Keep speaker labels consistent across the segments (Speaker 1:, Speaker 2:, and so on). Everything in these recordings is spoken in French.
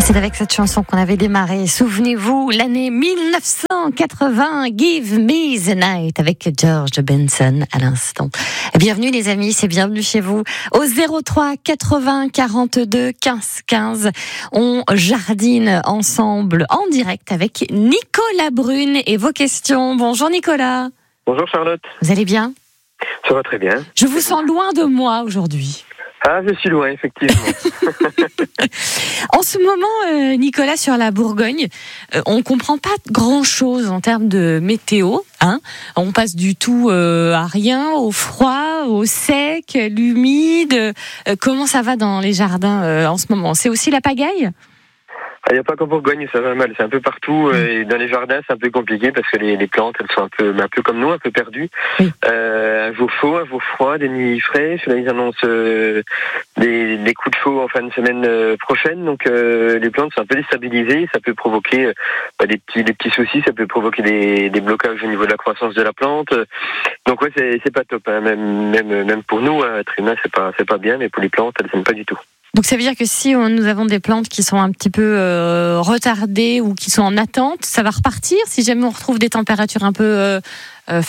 Speaker 1: C'est avec cette chanson qu'on avait démarré. Souvenez-vous, l'année 1980, Give Me the Night avec George Benson à l'instant. Bienvenue les amis, c'est bienvenue chez vous au 03 80 42 15 15. On jardine ensemble en direct avec Nicolas Brune et vos questions. Bonjour Nicolas.
Speaker 2: Bonjour Charlotte.
Speaker 1: Vous allez bien ?
Speaker 2: Ça va très bien.
Speaker 1: Je vous sens loin de moi aujourd'hui.
Speaker 2: Ah, je suis loin, effectivement.
Speaker 1: En ce moment, Nicolas, sur la Bourgogne, on comprend pas grand-chose en termes de météo. Hein, on passe du tout à rien, au froid, au sec, l'humide. Comment ça va dans les jardins en ce moment ? C'est aussi la pagaille ?
Speaker 2: Il n'y a pas qu'en Bourgogne, ça va mal. C'est un peu partout. Et dans les jardins, c'est un peu compliqué parce que les plantes, elles sont un peu comme nous, un peu perdues. Oui. Un jour chaud, un jour froid, des nuits fraîches. Là, ils annoncent des coups de chaud en fin de semaine prochaine. Donc, les plantes sont un peu déstabilisées. Ça peut provoquer des petits soucis. Ça peut provoquer des blocages au niveau de la croissance de la plante. Donc, ouais, c'est pas top. Hein. Même pour nous, être humain, c'est pas bien. Mais pour les plantes, elles n'aiment pas du tout.
Speaker 1: Donc ça veut dire que si nous avons des plantes qui sont un petit peu retardées ou qui sont en attente, ça va repartir si jamais on retrouve des températures un peu... un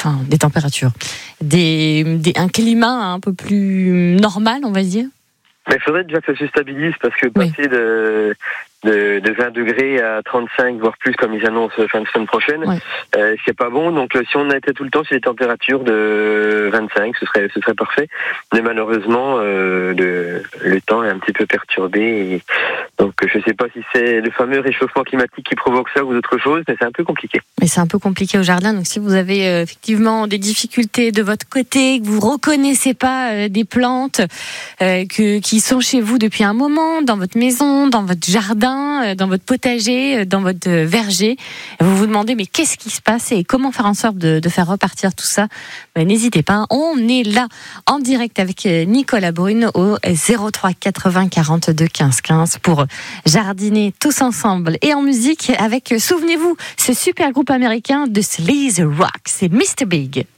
Speaker 1: climat un peu plus normal, on va dire.
Speaker 2: Mais il faudrait déjà que ça se stabilise parce que passer de 20 degrés à 35, voire plus, comme ils annoncent fin de semaine prochaine, c'est pas bon. Donc, si on était tout le temps sur des températures de 25, ce serait parfait. Mais malheureusement, le temps est un petit peu perturbé. Et donc, je sais pas si c'est le fameux réchauffement climatique qui provoque ça ou autre chose, mais c'est un peu compliqué.
Speaker 1: Mais c'est un peu compliqué au jardin. Donc, si vous avez effectivement des difficultés de votre côté, que vous reconnaissez pas des plantes qui sont chez vous depuis un moment, dans votre maison, dans votre jardin, dans votre potager, dans votre verger, vous vous demandez mais qu'est-ce qui se passe et comment faire en sorte de faire repartir tout ça, n'hésitez pas, on est là en direct avec Nicolas Brune au 03 80 42 15 15 pour jardiner tous ensemble et en musique avec, souvenez-vous, ce super groupe américain de Sleaze Rock, c'est Mr. Big.